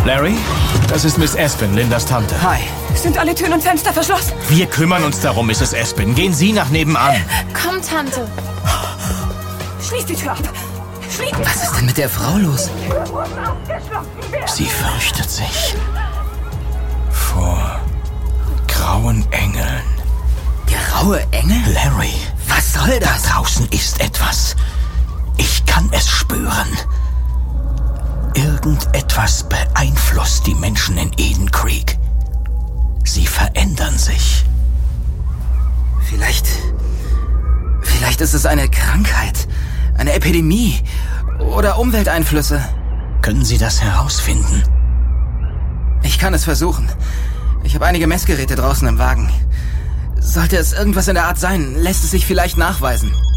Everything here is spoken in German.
Larry, das ist Miss Espin, Lindas Tante. Hi. Sind alle Türen und Fenster verschlossen? Wir kümmern uns darum, Mrs. Espin. Gehen Sie nach nebenan. Komm, Tante. Schließ die Tür ab. Schließ die Was ist denn mit der Frau los? Sie fürchtet sich vor grauen Engeln. Graue Engel? Larry, Was soll da das? draußen ist etwas. Ich kann es spüren. Irgendetwas beeinflusst die Menschen in Eden Creek. Sie verändern sich. Vielleicht ist es eine Krankheit, eine Epidemie oder Umwelteinflüsse. Können Sie das herausfinden? Ich kann es versuchen. Ich habe einige Messgeräte draußen im Wagen. Sollte es irgendwas in der Art sein, lässt es sich vielleicht nachweisen.